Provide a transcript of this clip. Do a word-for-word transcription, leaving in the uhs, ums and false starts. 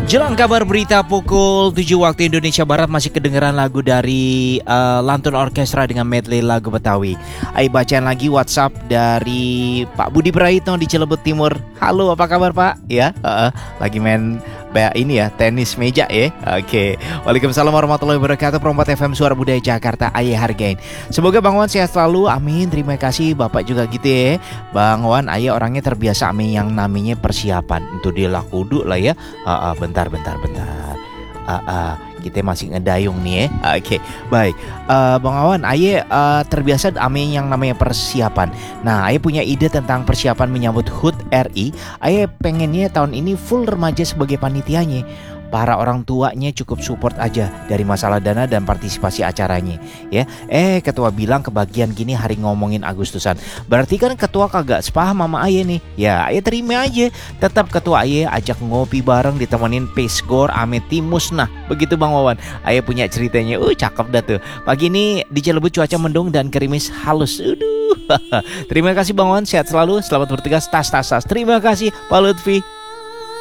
Jelang kabar berita pukul tujuh waktu Indonesia Barat, masih kedengeran lagu dari uh, Lantun Orkestra dengan medley lagu Betawi. Ayo bacain lagi WhatsApp dari Pak Budi Praitno di Cilebut Timur. Halo, apa kabar Pak? Ya, uh, uh, lagi main ini ya, tenis meja ya. Oke. Waalaikumsalam warahmatullahi wabarakatuh. Perempat F M Suara Budaya Jakarta. Ayo hargain. Semoga Bang Wan sehat selalu. Amin. Terima kasih Bapak juga gitu ya. Bang Wan, ayo orangnya terbiasa amin yang namanya persiapan. Itu dia lah kudu lah ya. Uh, uh, bentar bentar bentar. Uh, uh, kita masih ngedayung nih ya. Oke, okay, baik. uh, Bang Awan, Aye uh, terbiasa amin yang namanya persiapan. Nah, Aye punya ide tentang persiapan menyambut H U T R I. Aye pengennya tahun ini full remaja sebagai panitianya. Para orang tuanya cukup support aja dari masalah dana dan partisipasi acaranya ya. Eh ketua bilang kebagian gini hari ngomongin Agustusan. Berarti kan ketua kagak sepaham sama Aye nih. Ya Aye terima aja. Tetap ketua Aye ajak ngopi bareng ditemenin Pesgor ame Timus. Nah begitu Bang Wawan. Aye punya ceritanya. Uh cakep dah tuh. Pagi ini di Cilebut cuaca mendung dan gerimis halus. Aduh. Terima kasih Bang Wawan, sehat selalu. Selamat bertugas. Tas tas tas. Terima kasih Pak Lutfi.